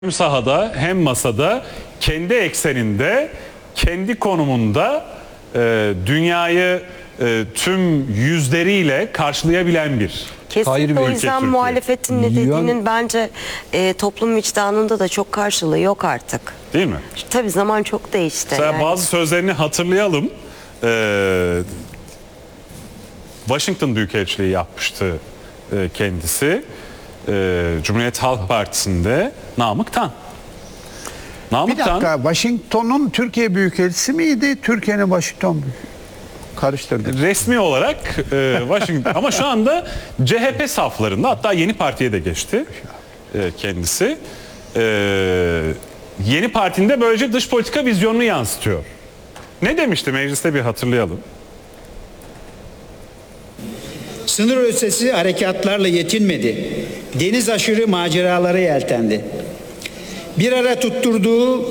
Hem sahada hem masada kendi ekseninde, kendi konumunda dünyayı tüm yüzleriyle karşılayabilen bir Kesinlikle o yüzden Türkiye. muhalefetin ne dediğinin bence toplum vicdanında da çok karşılığı yok artık. Değil mi? Tabii zaman çok değişti. Mesela bazı sözlerini hatırlayalım. Washington Büyükelçiliği yapmıştı kendisi. Cumhuriyet Halk Partisi'nde Namık Tan. Bir dakika, Washington'un Türkiye Büyükelçisi miydi? Türkiye'nin Washington karıştırdı. Resmi olarak Washington ama şu anda CHP saflarında, hatta yeni partiye de geçti kendisi. Yeni partinde böylece dış politika vizyonunu yansıtıyor. Ne demişti mecliste, bir hatırlayalım. Sınır ötesi harekatlarla yetinmedi. Deniz aşırı maceralara yeltendi. Bir ara tutturduğu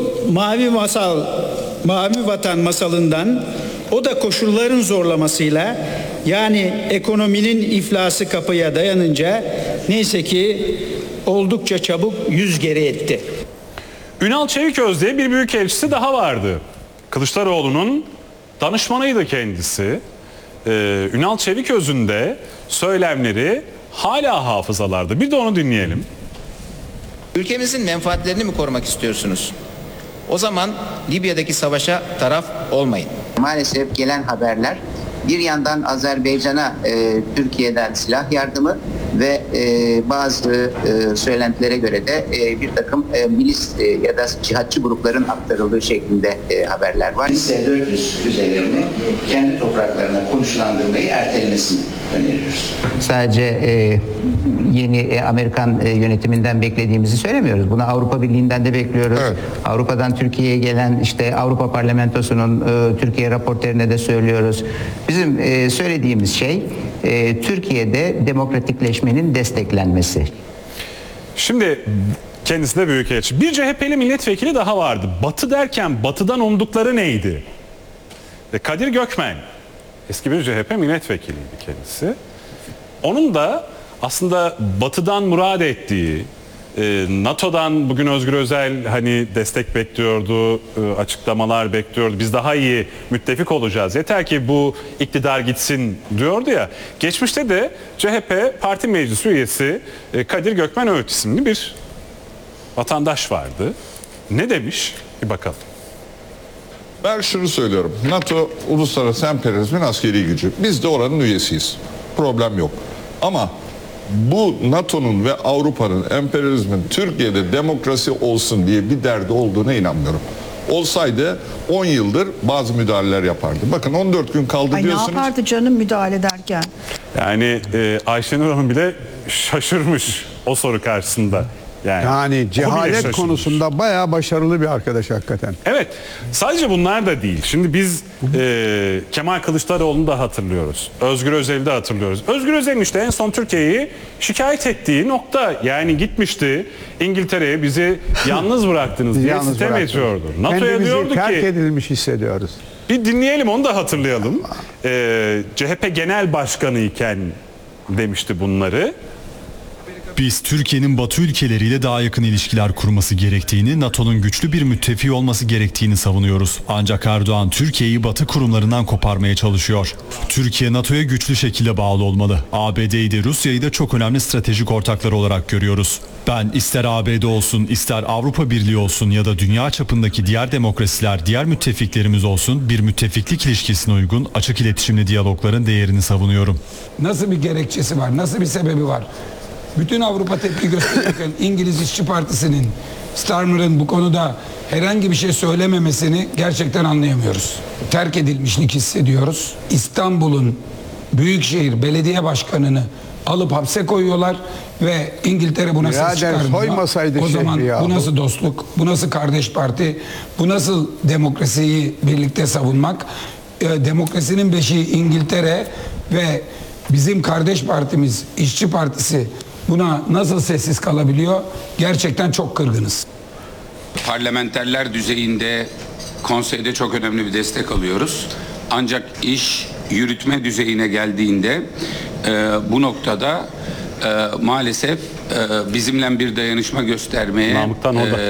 Mavi Vatan masalından, o da koşulların zorlamasıyla, yani ekonominin iflası kapıya dayanınca neyse ki oldukça çabuk yüz geri etti. Ünal Çeviköz diye bir büyükelçisi daha vardı. Kılıçdaroğlu'nun danışmanıydı kendisi. Ünal Çeviköz'ün de söylemleri hala hafızalarda. Bir de onu dinleyelim. Ülkemizin menfaatlerini mi korumak istiyorsunuz? O zaman Libya'daki savaşa taraf olmayın. Maalesef gelen haberler bir yandan Azerbaycan'a Türkiye'den silah yardımı ve bazı söylentilere göre de bir takım milis ya da cihatçı grupların aktarıldığı şeklinde haberler var. Lise 400 füzelerini kendi topraklarına konuşlandırmayı ertelemesini öneriyoruz. Sadece yeni Amerikan yönetiminden beklediğimizi söylemiyoruz. Bunu Avrupa Birliği'nden de bekliyoruz. Evet. Avrupa'dan Türkiye'ye gelen işte Avrupa Parlamentosu'nun Türkiye raporlarına de söylüyoruz. Bizim söylediğimiz şey Türkiye'de demokratikleşmenin desteklenmesi. Şimdi kendisi de büyükelçi. Bir CHP'li milletvekili daha vardı. Batı derken batıdan umdukları neydi? Kadir Gökmen. Eski bir CHP milletvekiliydi kendisi. Onun da aslında batıdan murad ettiği, NATO'dan bugün Özgür Özel hani destek bekliyordu, açıklamalar bekliyordu. Biz daha iyi müttefik olacağız. Yeter ki bu iktidar gitsin diyordu ya. Geçmişte de CHP Parti Meclis üyesi Kadir Gökmen Öğüt isimli bir vatandaş vardı. Ne demiş? Bir bakalım. Ben şunu söylüyorum. NATO uluslararası emperyalizmin askeri gücü. Biz de oranın üyesiyiz. Problem yok. Ama bu NATO'nun ve Avrupa'nın, emperyalizmin Türkiye'de demokrasi olsun diye bir derdi olduğuna inanmıyorum. Olsaydı 10 yıldır bazı müdahaleler yapardı. Bakın 14 gün kaldı diyorsunuz. Ne yapardı canım müdahale ederken? Yani Ayşenur Hanım bile şaşırmış o soru karşısında. Yani cehalet konusunda bayağı başarılı bir arkadaş hakikaten. Evet, sadece bunlar da değil. Şimdi biz Kemal Kılıçdaroğlu'nu da hatırlıyoruz. Özgür Özel'i de hatırlıyoruz. Özgür Özel'in işte en son Türkiye'yi şikayet ettiği nokta, yani gitmişti İngiltere'ye, bizi yalnız bıraktınız diye sitem ediyordu. NATO'ya diyordu ki terk edilmiş hissediyoruz. Bir dinleyelim, onu da hatırlayalım. CHP Genel Başkanı iken demişti bunları. Biz Türkiye'nin Batı ülkeleriyle daha yakın ilişkiler kurması gerektiğini, NATO'nun güçlü bir müttefiği olması gerektiğini savunuyoruz. Ancak Erdoğan Türkiye'yi Batı kurumlarından koparmaya çalışıyor. Türkiye NATO'ya güçlü şekilde bağlı olmalı. ABD'yi de Rusya'yı da çok önemli stratejik ortaklar olarak görüyoruz. Ben ister ABD olsun, ister Avrupa Birliği olsun ya da dünya çapındaki diğer demokrasiler, diğer müttefiklerimiz olsun, bir müttefiklik ilişkisine uygun açık iletişimli diyalogların değerini savunuyorum. Nasıl bir gerekçesi var? Nasıl bir sebebi var? Bütün Avrupa tepki gösterirken İngiliz İşçi Partisi'nin, Starmer'ın bu konuda herhangi bir şey söylememesini gerçekten anlayamıyoruz. Terk edilmişlik hissediyoruz. İstanbul'un Büyükşehir Belediye Başkanı'nı alıp hapse koyuyorlar ve İngiltere buna ses çıkarmıyor. O zaman bu nasıl dostluk, bu nasıl kardeş parti, bu nasıl demokrasiyi birlikte savunmak? Demokrasinin beşiği İngiltere ve bizim kardeş partimiz İşçi Partisi buna nasıl sessiz kalabiliyor? Gerçekten çok kırgınız. Parlamenterler düzeyinde konseyde çok önemli bir destek alıyoruz. Ancak iş yürütme düzeyine geldiğinde bu noktada maalesef bizimle bir dayanışma göstermeye Namık'tan orada.